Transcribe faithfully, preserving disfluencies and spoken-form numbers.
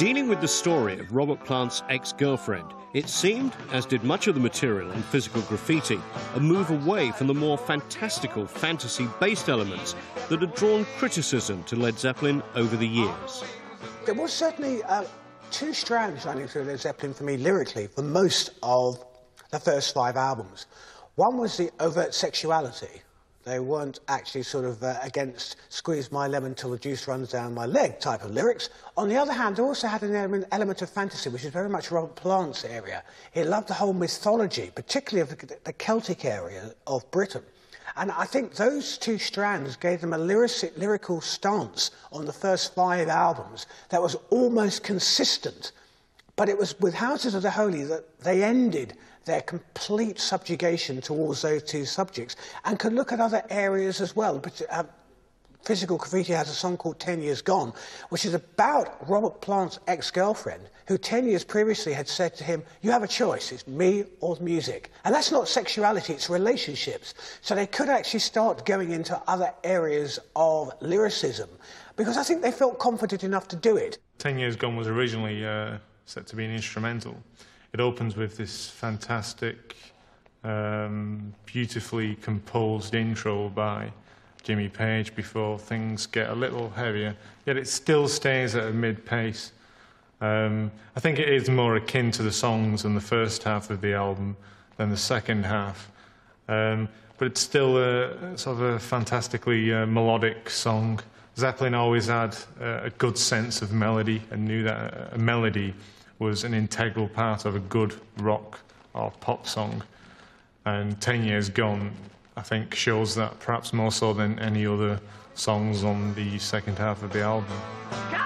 Dealing with the story of Robert Plant's ex-girlfriend, it seemed, as did much of the material on Physical Graffiti, a move away from the more fantastical, fantasy-based elements that had drawn criticism to Led Zeppelin over the years. There was certainly uh, two strands running through Led Zeppelin for me lyrically for most of the first five albums. One was the overt sexuality. They weren't actually sort of uh, against squeeze my lemon till the juice runs down my leg type of lyrics. On the other hand, they also had an element, element of fantasy, which is very much Robert Plant's area. He loved the whole mythology, particularly of the, the Celtic area of Britain. And I think those two strands gave them a lyric, lyrical stance on the first five albums that was almost consistent. But it was with Houses of the Holy that they ended their complete subjugation towards those two subjects and could look at other areas as well. But, uh, Physical Graffiti has a song called Ten Years Gone, which is about Robert Plant's ex-girlfriend, who ten years previously had said to him, you have a choice, it's me or music. And that's not sexuality, it's relationships. So they could actually start going into other areas of lyricism, because I think they felt confident enough to do it. Ten Years Gone was originally uh, set to be an instrumental. It opens with this fantastic, um, beautifully composed intro by Jimmy Page before things get a little heavier, yet it still stays at a mid-pace. Um, I think it is more akin to the songs in the first half of the album than the second half. Um, but it's still a, sort of a fantastically uh, melodic song. Zeppelin always had uh, a good sense of melody and knew that a melody was an integral part of a good rock or pop song. And Ten Years Gone, I think, shows that perhaps more so than any other songs on the second half of the album.